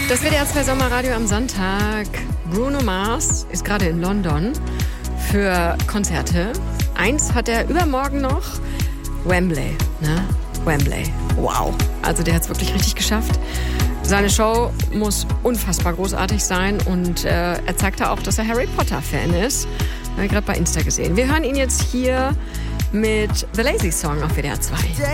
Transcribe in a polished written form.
Das WDR 2 Sommerradio am Sonntag. Bruno Mars ist gerade in London für Konzerte. Eins hat er übermorgen noch. Wembley, ne? Wembley. Wow. Also der hat es wirklich richtig geschafft. Seine Show muss unfassbar großartig sein und er zeigte auch, dass er Harry Potter-Fan ist. Habe ich gerade bei Insta gesehen. Wir hören ihn jetzt hier mit The Lazy Song auf WDR 2.